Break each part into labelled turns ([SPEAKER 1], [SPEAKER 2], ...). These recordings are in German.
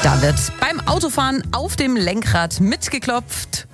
[SPEAKER 1] Da wird beim Autofahren auf dem Lenkrad mitgeklopft.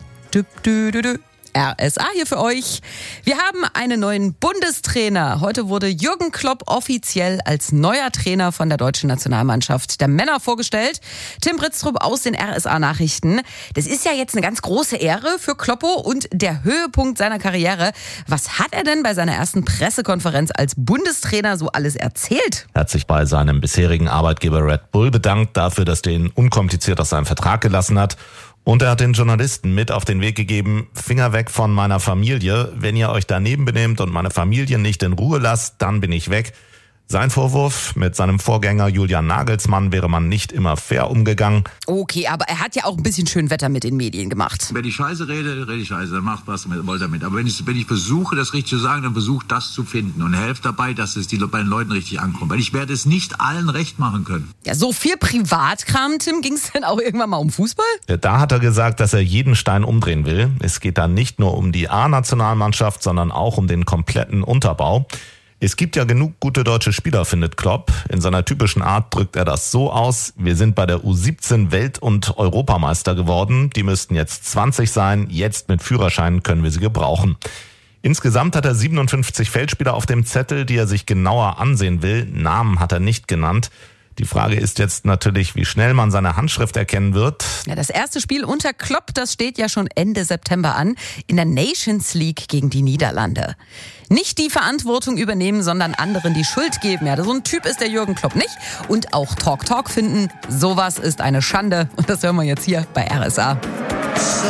[SPEAKER 1] RSA hier für euch. Wir haben einen neuen Bundestrainer. Heute wurde Jürgen Klopp offiziell als neuer Trainer von der deutschen Nationalmannschaft der Männer vorgestellt. Tim Britztrup aus den RSA-Nachrichten. Das ist ja jetzt eine ganz große Ehre für Kloppo und der Höhepunkt seiner Karriere. Was hat er denn bei seiner ersten Pressekonferenz als Bundestrainer so alles erzählt?
[SPEAKER 2] Er hat sich bei seinem bisherigen Arbeitgeber Red Bull bedankt dafür, dass der ihn unkompliziert aus seinem Vertrag gelassen hat. Und er hat den Journalisten mit auf den Weg gegeben, Finger weg von meiner Familie. Wenn ihr euch daneben benehmt und meine Familie nicht in Ruhe lasst, dann bin ich weg. Sein Vorwurf, mit seinem Vorgänger Julian Nagelsmann wäre man nicht immer fair umgegangen.
[SPEAKER 1] Okay, aber er hat ja auch ein bisschen schön Wetter mit den Medien gemacht.
[SPEAKER 3] Wenn ich Scheiße rede ich Scheiße, dann macht was wollt damit. Aber wenn ich versuche, das richtig zu sagen, dann versucht das zu finden und helft dabei, dass es bei den Leuten richtig ankommt. Weil ich werde es nicht allen recht machen können.
[SPEAKER 1] Ja, so viel Privatkram, Tim, ging es denn auch irgendwann mal um Fußball?
[SPEAKER 2] Da hat er gesagt, dass er jeden Stein umdrehen will. Es geht da nicht nur um die A-Nationalmannschaft, sondern auch um den kompletten Unterbau. Es gibt ja genug gute deutsche Spieler, findet Klopp. In seiner typischen Art drückt er das so aus: Wir sind bei der U17 Welt- und Europameister geworden. Die müssten jetzt 20 sein. Jetzt mit Führerschein können wir sie gebrauchen. Insgesamt hat er 57 Feldspieler auf dem Zettel, die er sich genauer ansehen will. Namen hat er nicht genannt. Die Frage ist jetzt natürlich, wie schnell man seine Handschrift erkennen wird.
[SPEAKER 1] Ja, das erste Spiel unter Klopp, das steht ja schon Ende September an, in der Nations League gegen die Niederlande. Nicht die Verantwortung übernehmen, sondern anderen die Schuld geben. Ja, so ein Typ ist der Jürgen Klopp nicht. Und auch Talk finden, sowas ist eine Schande. Und das hören wir jetzt hier bei RSA.